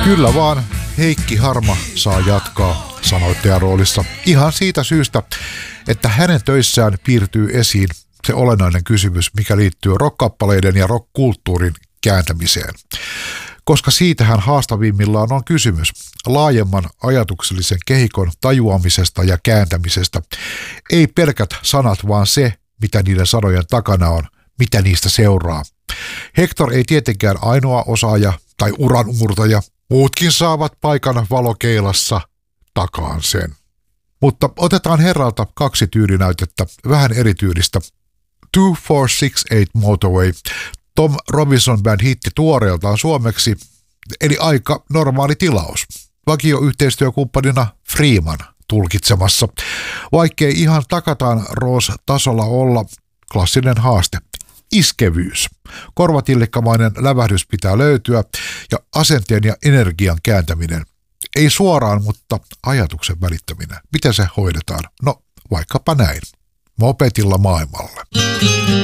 Kyllä vaan, Heikki Harma saa jatkaa sanoittajan roolissa ihan siitä syystä, että hänen töissään piirtyy esiin se olennainen kysymys, mikä liittyy rock-kappaleiden ja rock-kulttuurin kääntämiseen. Koska siitähän haastavimmillaan on kysymys, laajemman ajatuksellisen kehikon tajuamisesta ja kääntämisestä. Ei pelkät sanat, vaan se, mitä niiden sanojen takana on, mitä niistä seuraa. Hector ei tietenkään ainoa osaaja tai uranmurtaja, muutkin saavat paikan valokeilassa takaan sen. Mutta otetaan herralta 2 tyylinäytettä, vähän erityylistä. 2468 Motorway, Tom Robinson Band hitti tuoreeltaan suomeksi, eli aika normaali tilaus. Vakioyhteistyökumppanina Freeman tulkitsemassa, vaikkei ihan takataan Roos-tasolla olla klassinen haaste. Iskevyys. Korvatillekkamainen lävähdys pitää löytyä ja asenteen ja energian kääntäminen. Ei suoraan, mutta ajatuksen välittäminen. Miten se hoidetaan? No, vaikkapa näin. Mopetilla maailmalle.